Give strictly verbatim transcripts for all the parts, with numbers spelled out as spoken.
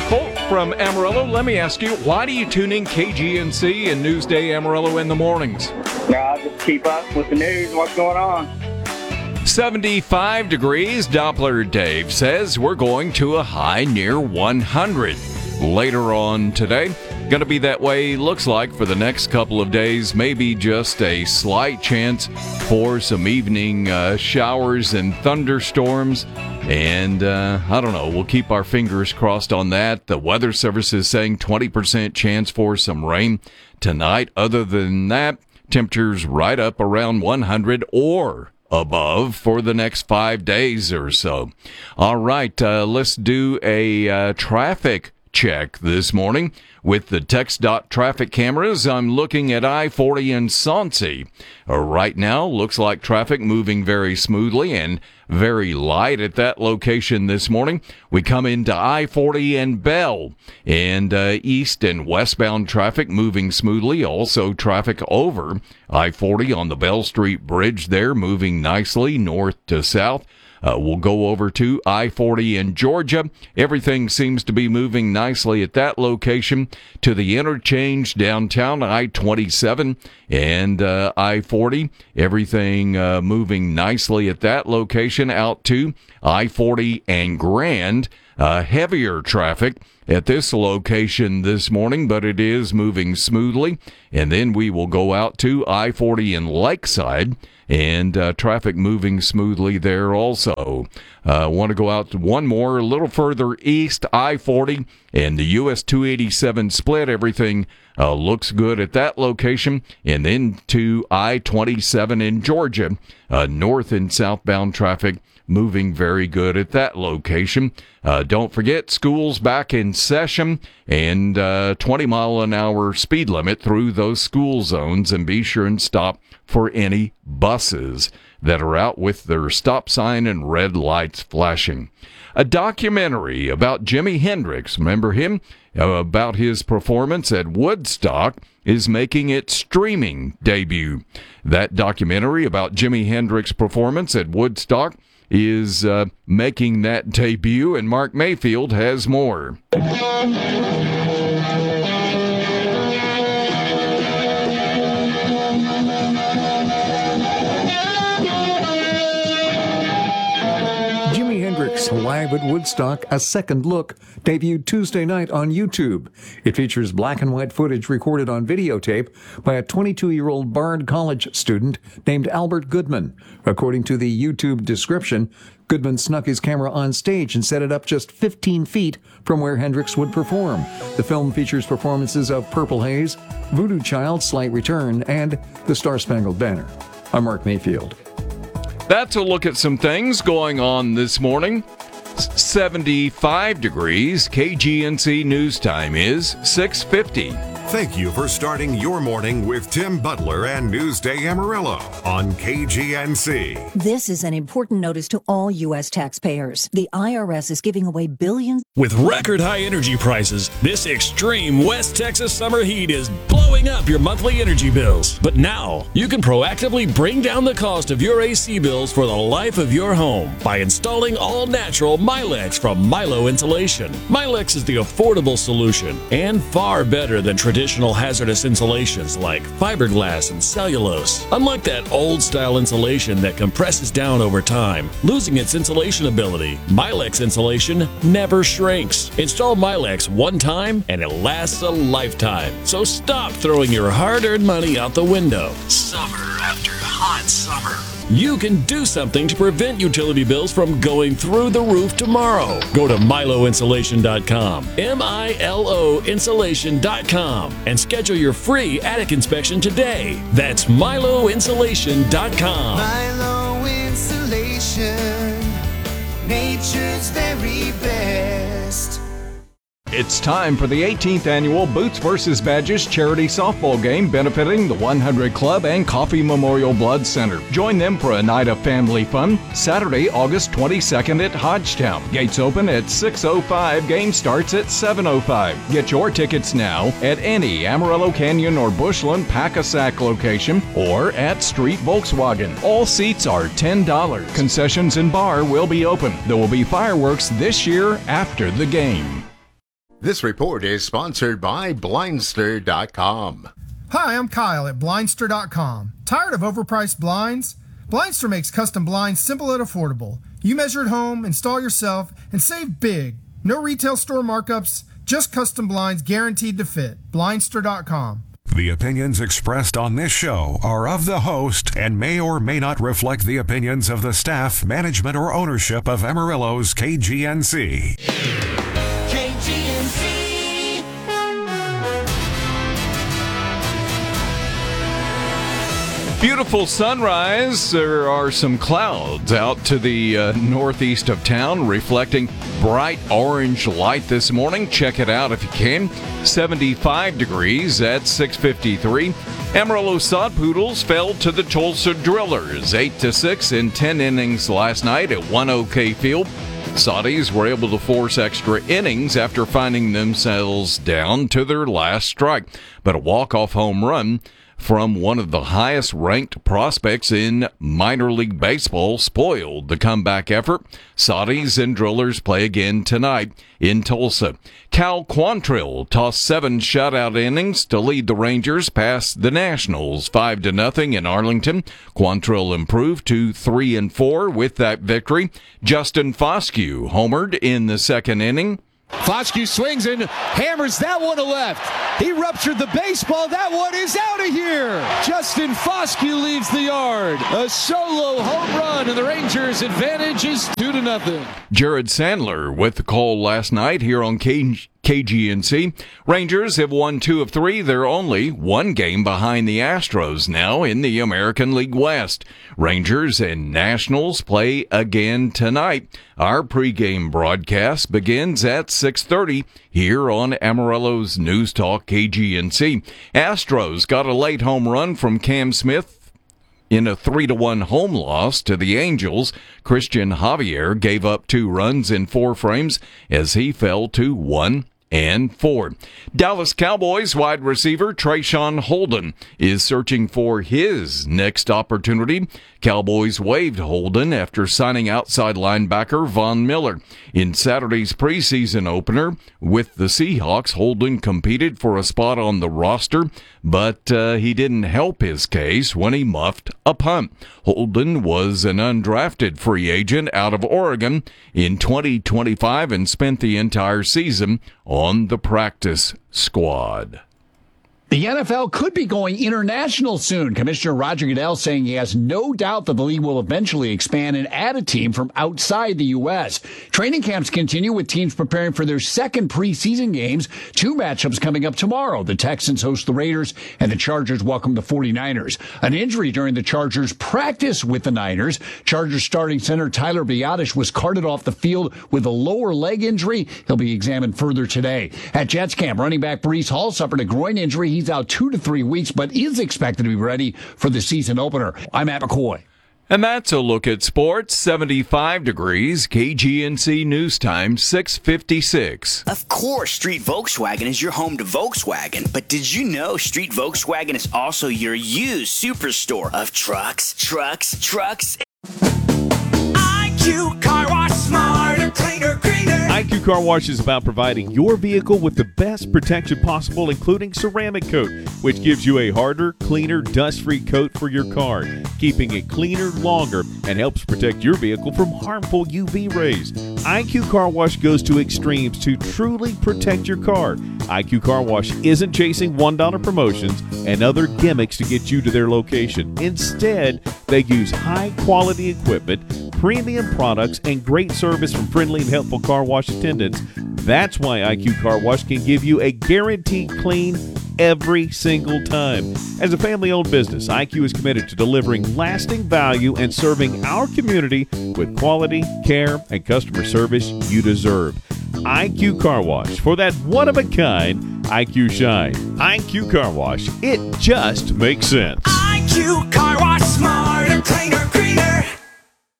Bolt from Amarillo. Let me ask you, why do you tune in K G N C and Newsday Amarillo in the mornings? No, I just keep up with the news, what's going on. seventy-five degrees, Doppler Dave says we're going to a high near one hundred. Later on today, going to be that way, looks like, for the next couple of days. Maybe just a slight chance for some evening uh, showers and thunderstorms. And uh, I don't know, we'll keep our fingers crossed on that. The Weather Service is saying twenty percent chance for some rain tonight. Other than that, temperatures right up around one hundred or above for the next five days or so. All right, uh, let's do a uh, traffic check this morning with the TxDOT traffic cameras. I'm looking at I forty in Soncy. Uh, right now, looks like traffic moving very smoothly and very light at that location this morning. We come into I forty and Bell, and uh, east and westbound traffic moving smoothly. Also, traffic over I forty on the Bell Street Bridge there moving nicely north to south. Uh, we'll go over to I forty in Georgia. Everything seems to be moving nicely at that location. To the interchange downtown, I twenty-seven and uh, I forty. Everything uh, moving nicely at that location. Out to I forty and Grand. Uh, heavier traffic at this location this morning, but it is moving smoothly. And then we will go out to I forty in Lakeside, and uh, traffic moving smoothly there also. I uh, want to go out to one more, a little further east, I forty, and the U S two eighty-seven split. Everything uh, looks good at that location. And then to I twenty-seven in Georgia, uh, north and southbound traffic moving very good at that location. Uh, don't forget, school's back in session, and uh, twenty mile an hour speed limit through those school zones, and be sure and stop for any buses that are out with their stop sign and red lights flashing. A documentary about Jimi Hendrix, remember him? Uh, about his performance at Woodstock is making its streaming debut. That documentary about Jimi Hendrix's performance at Woodstock is uh, making that debut, and Mark Mayfield has more. Jimi Hendrix live at Woodstock, a second look, debuted Tuesday night on YouTube. It features black and white footage recorded on videotape by a twenty-two-year-old Bard College student named Albert Goodman. According to the YouTube description, Goodman snuck his camera on stage and set it up just fifteen feet from where Hendrix would perform. The film features performances of Purple Haze, Voodoo Child, Slight Return, and The Star-Spangled Banner. I'm Mark Mayfield. That's a look at some things going on this morning. seventy-five degrees. K G N C News Time is six fifty. Thank you for starting your morning with Tim Butler and Newsday Amarillo on K G N C. This is an important notice to all U S taxpayers. The I R S is giving away billions. With record high energy prices, this extreme West Texas summer heat is blowing up your monthly energy bills. But now, you can proactively bring down the cost of your A C bills for the life of your home by installing all-natural Milex from Milo Insulation. Milex is the affordable solution and far better than traditional Traditional hazardous insulations like fiberglass and cellulose. Unlike that old-style insulation that compresses down over time, losing its insulation ability, Milex insulation never shrinks. Install Milex one time and it lasts a lifetime. So stop throwing your hard-earned money out the window. Summer after hot summer. You can do something to prevent utility bills from going through the roof tomorrow. Go to Milo Insulation dot com, M I L O Insulation dot com, and schedule your free attic inspection today. That's Milo Insulation dot com. Milo Insulation, nature's very best. It's time for the eighteenth annual Boots versus Badges charity softball game benefiting the one hundred Club and Coffee Memorial Blood Center. Join them for a night of family fun Saturday, August twenty-second at Hodgetown. Gates open at six oh five. Game starts at seven oh five. Get your tickets now at any Amarillo Canyon or Bushland Pack-A-Sack location or at Street Volkswagen. All seats are ten dollars. Concessions and bar will be open. There will be fireworks this year after the game. This report is sponsored by Blindster dot com. Hi, I'm Kyle at Blindster dot com. Tired of overpriced blinds? Blindster makes custom blinds simple and affordable. You measure at home, install yourself, and save big. No retail store markups, just custom blinds guaranteed to fit. Blindster dot com. The opinions expressed on this show are of the host and may or may not reflect the opinions of the staff, management, or ownership of Amarillo's K G N C. K G N C. Beautiful sunrise. There are some clouds out to the uh, northeast of town, reflecting bright orange light this morning. Check it out if you can. seventy-five degrees at six fifty-three. Amarillo Sod Poodles fell to the Tulsa Drillers eight to six in ten innings last night at one OK Field. Saudis were able to force extra innings after finding themselves down to their last strike, but a walk-off home run from one of the highest-ranked prospects in minor league baseball spoiled the comeback effort. Saudis and Drillers play again tonight in Tulsa. Cal Quantrill tossed seven shutout innings to lead the Rangers past the Nationals five to nothing in Arlington. Quantrill improved to three and four with that victory. Justin Foscue homered in the second inning. Foscue swings and hammers that one to left. He ruptured the baseball. That one is out of here. Justin Foscue leaves the yard. A solo home run, and the Rangers' advantage is two to nothing. Jared Sandler with the call last night here on K G N C. Rangers have won two of three. They're only one game behind the Astros now in the American League West. Rangers and Nationals play again tonight. Our pregame broadcast begins at six thirty here on Amarillo's News Talk K G N C. Astros got a late home run from Cam Smith in a three to one home loss to the Angels. Christian Javier gave up two runs in four frames as he fell to one and four. Dallas Cowboys wide receiver Trayshawn Holden is searching for his next opportunity. Cowboys waived Holden after signing outside linebacker Von Miller. In Saturday's preseason opener with the Seahawks, Holden competed for a spot on the roster, but uh, he didn't help his case when he muffed a punt. Holden was an undrafted free agent out of Oregon in twenty twenty-five and spent the entire season on the practice squad. The N F L could be going international soon. Commissioner Roger Goodell saying he has no doubt that the league will eventually expand and add a team from outside the U S. Training camps continue with teams preparing for their second preseason games. Two matchups coming up tomorrow. The Texans host the Raiders and the Chargers welcome the forty-niners. An injury during the Chargers' practice with the Niners. Chargers starting center Tyler Biadasz was carted off the field with a lower leg injury. He'll be examined further today. At Jets camp, running back Breece Hall suffered a groin injury. He's out two to three weeks, but is expected to be ready for the season opener. I'm Matt McCoy. And that's a look at sports. seventy-five degrees, K G N C News Time, six fifty-six. Of course, Street Volkswagen is your home to Volkswagen. But did you know Street Volkswagen is also your used superstore of trucks, trucks, trucks? I Q Car Wash, smarter, cleaner, greener. I Q Car Wash is about providing your vehicle with the best protection possible, including ceramic coat, which gives you a harder, cleaner, dust-free coat for your car, keeping it cleaner longer and helps protect your vehicle from harmful U V rays. I Q Car Wash goes to extremes to truly protect your car. I Q Car Wash isn't chasing one dollar promotions and other gimmicks to get you to their location. Instead, they use high-quality equipment, premium products, and great service from friendly and helpful car wash attendants. That's why I Q Car Wash can give you a guaranteed clean every single time. As a family-owned business, I Q is committed to delivering lasting value and serving our community with quality, care, and customer service you deserve. I Q Car Wash, for that one-of-a-kind I Q shine. I Q Car Wash, it just makes sense. I Q Car Wash, smarter, cleaner, greener.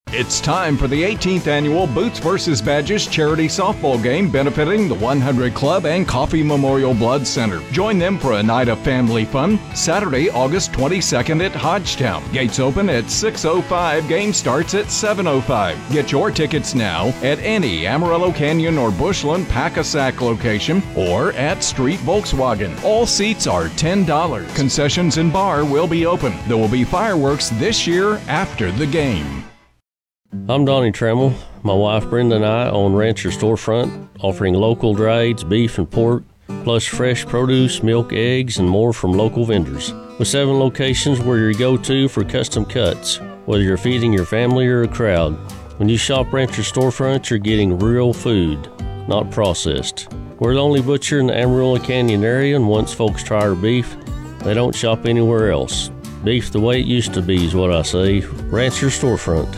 It's time for the eighteenth annual Boots versus Badges charity softball game benefiting the one hundred Club and Coffee Memorial Blood Center. Join them for a night of family fun Saturday, August twenty-second at Hodgetown. Gates open at six oh five. Game starts at seven oh five. Get your tickets now at any Amarillo Canyon or Bushland Pack-A-Sack location or at Street Volkswagen. All seats are ten dollars. Concessions and bar will be open. There will be fireworks this year after the game. I'm Donnie Trammell. My wife Brenda and I own Rancher Storefront, offering local drieds, beef and pork, plus fresh produce, milk, eggs, and more from local vendors. With seven locations, we're your go-to for custom cuts, whether you're feeding your family or a crowd. When you shop Rancher Storefront, you're getting real food, not processed. We're the only butcher in the Amarillo Canyon area, and once folks try our beef, they don't shop anywhere else. Beef the way it used to be is what I say. Rancher Storefront.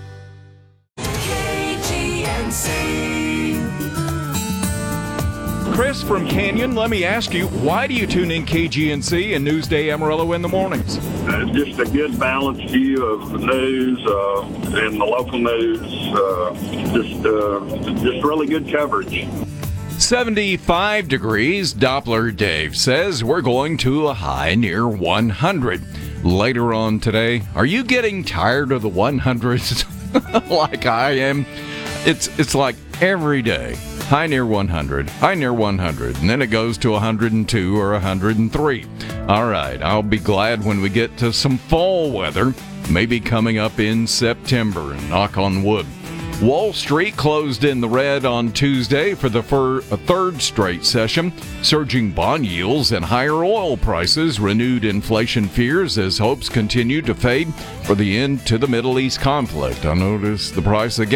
Chris from Canyon, let me ask you, why do you tune in K G N C and Newsday Amarillo in the mornings? Uh, just a good balanced view of the news uh, and the local news. Uh, just, uh, just really good coverage. seventy-five degrees. Doppler Dave says we're going to a high near one hundred. Later on today, are you getting tired of the one hundreds like I am? It's it's like every day. High near one hundred, high near one hundred, and then it goes to one hundred two or one hundred three. All right, I'll be glad when we get to some fall weather, maybe coming up in September, and knock on wood. Wall Street closed in the red on Tuesday for the fir- third straight session. Surging bond yields and higher oil prices renewed inflation fears as hopes continued to fade for the end to the Middle East conflict. I noticed the price of gas